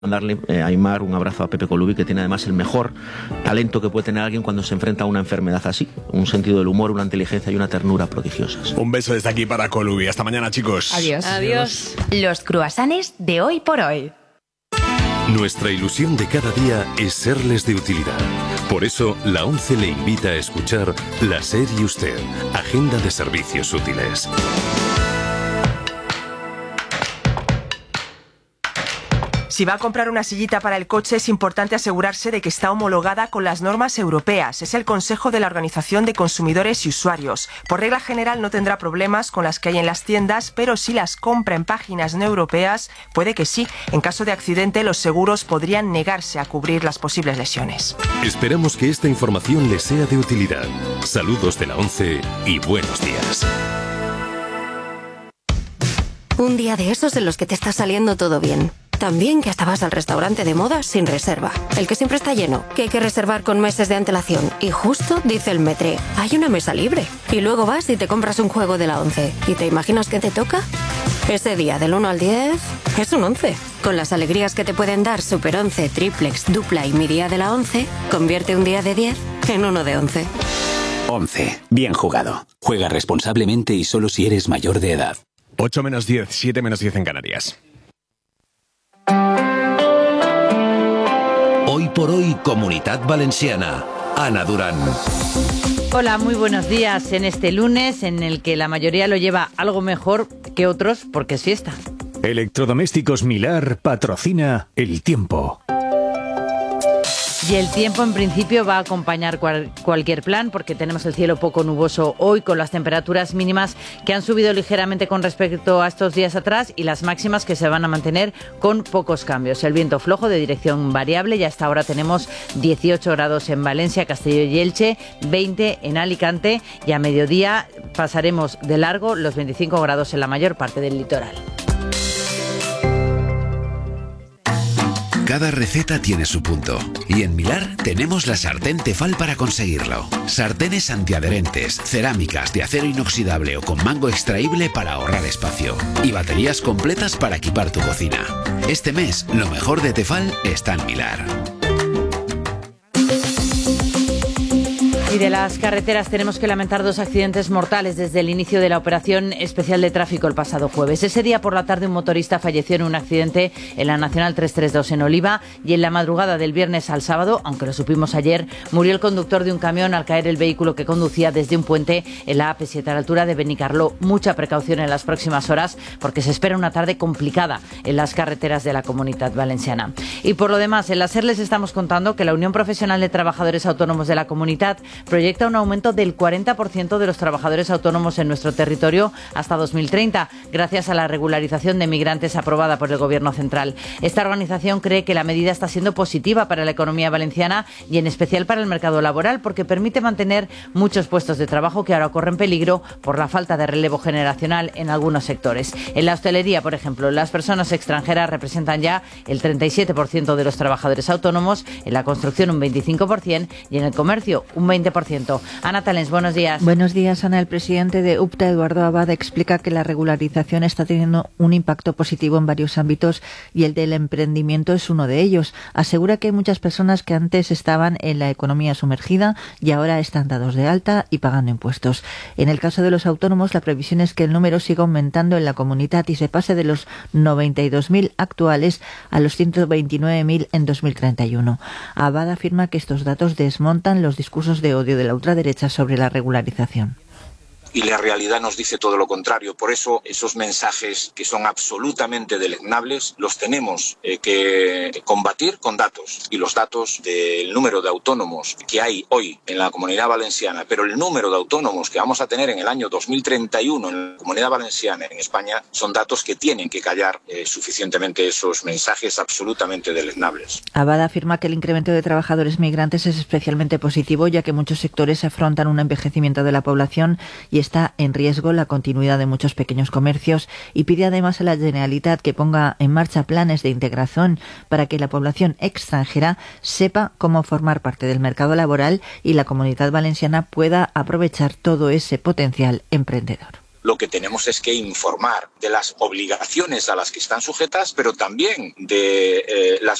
Mandarle a Aimar un abrazo a Pepe Colubi, que tiene además el mejor talento que puede tener alguien cuando se enfrenta a una enfermedad así. Un sentido del humor, una inteligencia y una ternura prodigiosas. Un beso desde aquí para Colubi. Hasta mañana, chicos. Adiós. Adiós. Los cruasanes de hoy por hoy. Nuestra ilusión de cada día es serles de utilidad. Por eso, la ONCE le invita a escuchar La SER y Usted, Agenda de Servicios Útiles. Si va a comprar una sillita para el coche, es importante asegurarse de que está homologada con las normas europeas. Es el consejo de la Organización de Consumidores y Usuarios. Por regla general no tendrá problemas con las que hay en las tiendas, pero si las compra en páginas no europeas, puede que sí. En caso de accidente, los seguros podrían negarse a cubrir las posibles lesiones. Esperamos que esta información les sea de utilidad. Saludos de la ONCE y buenos días. Un día de esos en los que te está saliendo todo bien. También que hasta vas al restaurante de moda sin reserva. El que siempre está lleno, que hay que reservar con meses de antelación. Y justo dice el Metre, hay una mesa libre. Y luego vas y te compras un juego de la ONCE. ¿Y te imaginas qué te toca? Ese día del 1 al 10 es un 11. Con las alegrías que te pueden dar Super 11, Triplex, Dupla y Mi Día de la ONCE, convierte un día de 10 en uno de 11. 11. Bien jugado. Juega responsablemente y solo si eres mayor de edad. 8 menos 10, 7 menos 10 en Canarias. Hoy por hoy, Comunitat Valenciana. Ana Durán. Hola, muy buenos días en este lunes en el que la mayoría lo lleva algo mejor que otros porque es fiesta. Electrodomésticos Milar patrocina El Tiempo. Y el tiempo en principio va a acompañar cualquier plan porque tenemos el cielo poco nuboso hoy con las temperaturas mínimas que han subido ligeramente con respecto a estos días atrás y las máximas que se van a mantener con pocos cambios. El viento flojo de dirección variable y hasta ahora tenemos 18 grados en Valencia, Castelló y Elche, 20 en Alicante y a mediodía pasaremos de largo los 25 grados en la mayor parte del litoral. Cada receta tiene su punto y en Milar tenemos la sartén Tefal para conseguirlo. Sartenes antiadherentes, cerámicas de acero inoxidable o con mango extraíble para ahorrar espacio y baterías completas para equipar tu cocina. Este mes, lo mejor de Tefal está en Milar. Y de las carreteras tenemos que lamentar 2 accidentes mortales desde el inicio de la operación especial de tráfico el pasado jueves. Ese día por la tarde un motorista falleció en un accidente en la Nacional 332 en Oliva y en la madrugada del viernes al sábado, aunque lo supimos ayer, murió el conductor de un camión al caer el vehículo que conducía desde un puente en la AP7 a la altura de Benicarló. Mucha precaución en las próximas horas porque se espera una tarde complicada en las carreteras de la Comunitat Valenciana. Y por lo demás, en la SER les estamos contando que la Unión Profesional de Trabajadores Autónomos de la Comunitat proyecta un aumento del 40% de los trabajadores autónomos en nuestro territorio hasta 2030, gracias a la regularización de migrantes aprobada por el Gobierno central. Esta organización cree que la medida está siendo positiva para la economía valenciana y en especial para el mercado laboral, porque permite mantener muchos puestos de trabajo que ahora corren peligro por la falta de relevo generacional en algunos sectores. En la hostelería, por ejemplo, las personas extranjeras representan ya el 37% de los trabajadores autónomos, en la construcción un 25% y en el comercio un 20%. Ana Talens, buenos días. Buenos días, Ana. El presidente de UPTA, Eduardo Abad, explica que la regularización está teniendo un impacto positivo en varios ámbitos y el del emprendimiento es uno de ellos. Asegura que hay muchas personas que antes estaban en la economía sumergida y ahora están dados de alta y pagando impuestos. En el caso de los autónomos, la previsión es que el número siga aumentando en la comunidad y se pase de los 92.000 actuales a los 129.000 en 2031. Abad afirma que estos datos desmontan los discursos de odio de la ultraderecha sobre la regularización. Y la realidad nos dice todo lo contrario. Por eso esos mensajes que son absolutamente deleznables los tenemos que combatir con datos. Y los datos del número de autónomos que hay hoy en la Comunidad Valenciana, pero el número de autónomos que vamos a tener en el año 2031 en la Comunidad Valenciana, en España, son datos que tienen que callar suficientemente esos mensajes absolutamente deleznables. Abad afirma que el incremento de trabajadores migrantes es especialmente positivo, ya que muchos sectores afrontan un envejecimiento de la población y está en riesgo la continuidad de muchos pequeños comercios, y pide además a la Generalitat que ponga en marcha planes de integración para que la población extranjera sepa cómo formar parte del mercado laboral y la Comunidad Valenciana pueda aprovechar todo ese potencial emprendedor. lo que tenemos es que informar de las obligaciones a las que están sujetas, pero también de las